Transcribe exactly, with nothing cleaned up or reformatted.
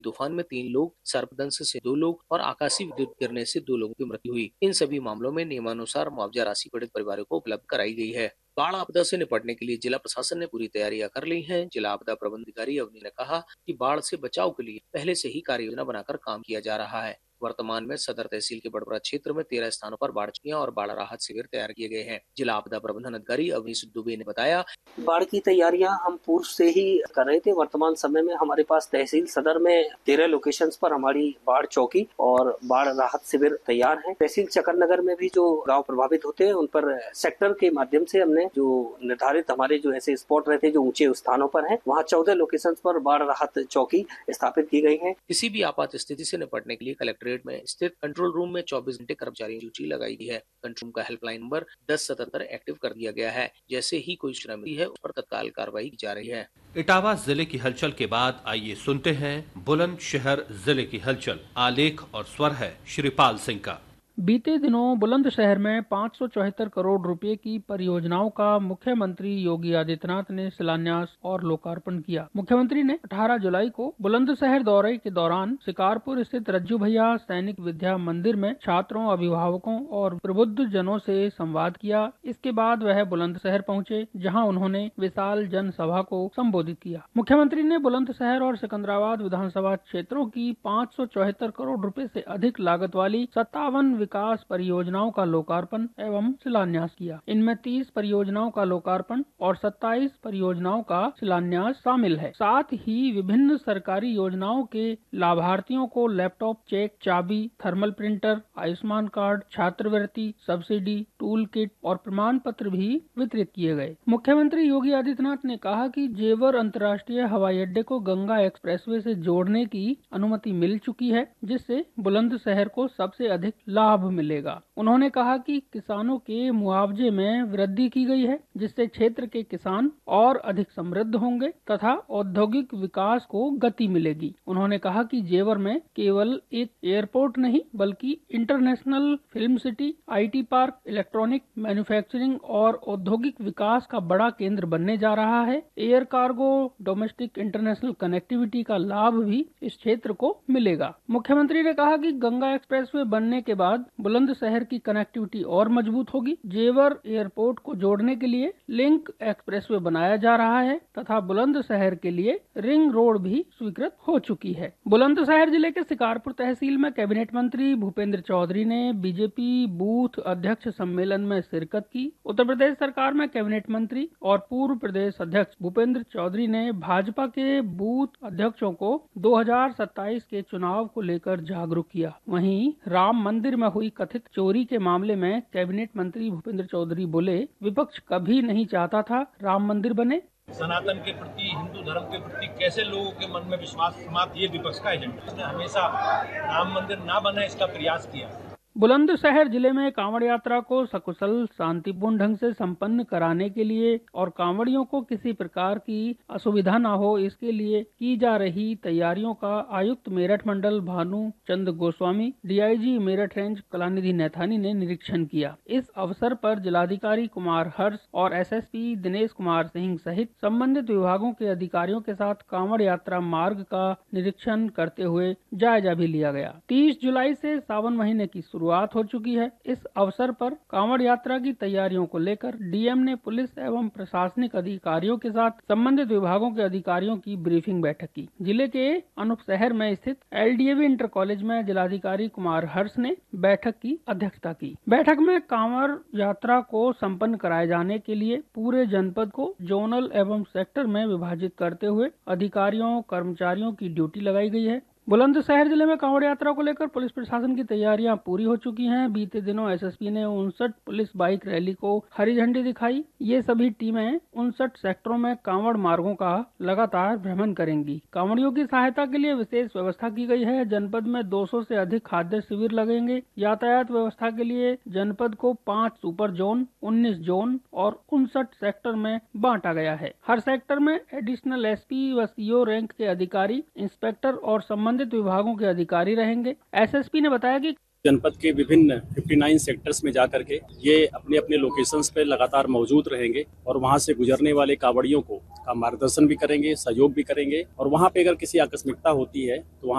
तूफान में तीन लोग, सर्पदंश से दो लोग और आकाशीय विद्युत गिरने से दो लोगों की मृत्यु हुई। इन सभी मामलों में नियमानुसार मुआवजा राशि पीड़ित परिवारों को उपलब्ध कराई गई है। बाढ़ आपदा से निपटने के लिए जिला प्रशासन ने पूरी तैयारियां कर ली हैं। जिला आपदा प्रबंधाधिकारी अवनी ने कहा कि बाढ़ से बचाव के लिए पहले से ही कार्य योजना बनाकर काम किया जा रहा है। वर्तमान में सदर तहसील के बड़बड़ा क्षेत्र में तेरह स्थानों पर बाढ़ चुकियां और बाढ़ राहत शिविर तैयार किए गए हैं। जिला आपदा प्रबंधन अधिकारी अवनीश दुबे ने बताया, बाढ़ की तैयारियां हम पूर्व से ही कर रहे थे। वर्तमान समय में हमारे पास तहसील सदर में तेरह लोकेशंस पर हमारी बाढ़ चौकी और बाढ़ राहत शिविर तैयार है। तहसील चकरनगर में भी जो गांव प्रभावित होते हैं उन पर सेक्टर के माध्यम से हमने जो निर्धारित हमारे जो ऐसे स्पॉट रहते हैं जो ऊंचे स्थानों पर हैं, वहां चौदह लोकेशंस पर बाढ़ राहत चौकी स्थापित की गई है। किसी भी आपात स्थिति से निपटने के लिए कलेक्ट्रेट में स्थित कंट्रोल रूम में चौबीस घंटे कर्मचारियों की ड्यूटी लगाई गई है। कंट्रोल रूम का हेल्पलाइन नंबर दस सतहत्तर एक्टिव कर दिया गया है। जैसे ही कोई सूचना मिली है उस पर तत्काल कार्रवाई की जा रही है। इटावा जिले की हलचल के बाद आइए सुनते हैं बुलंदशहर जिले की हलचल। आलेख और स्वर है श्रीपाल सिंह का। बीते दिनों बुलंदशहर में पाँच सौ चौहत्तर करोड़ रुपए की परियोजनाओं का मुख्यमंत्री योगी आदित्यनाथ ने शिलान्यास और लोकार्पण किया। मुख्यमंत्री ने अठारह जुलाई को बुलंदशहर दौरे के दौरान शिकारपुर स्थित रज्जू भैया सैनिक विद्या मंदिर में छात्रों, अभिभावकों और प्रबुद्ध जनों से संवाद किया। इसके बाद वह बुलंदशहर पहुंचे, जहां उन्होंने विशाल जनसभा को संबोधित किया। मुख्यमंत्री ने बुलंदशहर और सिकंदराबाद विधानसभा क्षेत्रों की पाँच सौ चौहत्तर करोड़ रुपए से अधिक लागत वाली सत्तावन विकास परियोजनाओं का लोकार्पण एवं शिलान्यास किया। इनमें तीस परियोजनाओं का लोकार्पण और सत्ताईस परियोजनाओं का शिलान्यास शामिल है। साथ ही विभिन्न सरकारी योजनाओं के लाभार्थियों को लैपटॉप, चेक, चाबी, थर्मल प्रिंटर, आयुष्मान कार्ड, छात्रवृत्ति, सब्सिडी, टूल किट और प्रमाण पत्र भी वितरित किए गए। मुख्यमंत्री योगी आदित्यनाथ ने कहा कि जेवर अंतर्राष्ट्रीय हवाई अड्डे को गंगा एक्सप्रेसवे से जोड़ने की अनुमति मिल चुकी है, जिससे बुलंदशहर को सबसे अधिक लाभ मिलेगा। उन्होंने कहा कि किसानों के मुआवजे में वृद्धि की गई है, जिससे क्षेत्र के किसान और अधिक समृद्ध होंगे तथा औद्योगिक विकास को गति मिलेगी। उन्होंने कहा कि जेवर में केवल एक एयरपोर्ट नहीं बल्कि international film city, IT park, electronic manufacturing और औद्योगिक विकास का बड़ा केंद्र बनने जा रहा है। Air cargo, domestic international connectivity का लाभ भी इस क्षेत्र को मिलेगा। मुख्यमंत्री ने कहा कि गंगा एक्सप्रेसवे बनने के बाद बुलंदशहर की कनेक्टिविटी और मजबूत होगी। जेवर एयरपोर्ट को जोड़ने के लिए लिंक एक्सप्रेसवे बनाया जा रहा है तथा बुलंदशहर के लिए रिंग रोड भी स्वीकृत हो चुकी है। बुलंदशहर जिले के शिकारपुर तहसील में कैबिनेट मंत्री भूपेंद्र चौधरी ने बीजेपी बूथ अध्यक्ष सम्मेलन में शिरकत की। उत्तर प्रदेश सरकार में कैबिनेट मंत्री और पूर्व प्रदेश अध्यक्ष भूपेंद्र चौधरी ने भाजपा के बूथ अध्यक्षों को दो हजार सत्ताईस के चुनाव को लेकर जागरूक किया। वहीं राम मंदिर में हुई कथित चोरी के मामले में कैबिनेट मंत्री भूपेंद्र चौधरी बोले, विपक्ष कभी नहीं चाहता था राम मंदिर बने। सनातन के प्रति, हिंदू धर्म के प्रति कैसे लोगों के मन में विश्वास समाप्त, ये विपक्ष का एजेंडा। उसने हमेशा राम मंदिर ना बने इसका प्रयास किया। बुलंदशहर जिले में कांवड़ यात्रा को सकुशल शांतिपूर्ण ढंग से संपन्न कराने के लिए और कांवड़ियों को किसी प्रकार की असुविधा न हो, इसके लिए की जा रही तैयारियों का आयुक्त मेरठ मंडल भानु चंद गोस्वामी, डीआईजी मेरठ रेंज कलानिधि नैथानी ने निरीक्षण किया। इस अवसर पर जिलाधिकारी कुमार हर्ष और एसएसपी दिनेश कुमार सिंह सहित संबंधित विभागों के अधिकारियों के साथ कांवड़ यात्रा मार्ग का निरीक्षण करते हुए जायजा भी लिया गया। तीस जुलाई से सावन महीने की शुरुआत हो चुकी है। इस अवसर पर कांवड़ यात्रा की तैयारियों को लेकर डीएम ने पुलिस एवं प्रशासनिक अधिकारियों के साथ संबंधित विभागों के अधिकारियों की ब्रीफिंग बैठक की। जिले के अनूप शहर में स्थित एलडीएवी इंटर कॉलेज में जिलाधिकारी कुमार हर्ष ने बैठक की अध्यक्षता की। बैठक में कांवड़ यात्रा को संपन्न कराए जाने के लिए पूरे जनपद को जोनल एवं सेक्टर में विभाजित करते हुए अधिकारियों, कर्मचारियों की ड्यूटी लगाई गई है। बुलंदशहर जिले में कांवड़ यात्रा को लेकर पुलिस प्रशासन की तैयारियां पूरी हो चुकी हैं। बीते दिनों एसएसपी ने उनसठ पुलिस बाइक रैली को हरी झंडी दिखाई। ये सभी टीमें उनसठ सेक्टरों में कांवड़ मार्गों का लगातार भ्रमण करेंगी। कांवड़ियों की सहायता के लिए विशेष व्यवस्था की गई है। जनपद में दो सौ से अधिक खाद्य शिविर लगेंगे। यातायात व्यवस्था के लिए जनपद को पाँच सुपर जोन, उन्नीस जोन और उनसठ सेक्टर में बांटा गया है। हर सेक्टर में एडिशनल एसपी व सीओ रैंक के अधिकारी, इंस्पेक्टर और संबंधित विभागों के अधिकारी रहेंगे। एसएसपी ने बताया कि जनपद के विभिन्न उनसठ सेक्टर्स में जाकर के ये अपने अपने लोकेशंस पे लगातार मौजूद रहेंगे और वहां से गुजरने वाले कांवड़ियों को का मार्गदर्शन भी करेंगे, सहयोग भी करेंगे और वहां पे अगर किसी आकस्मिकता होती है तो वहां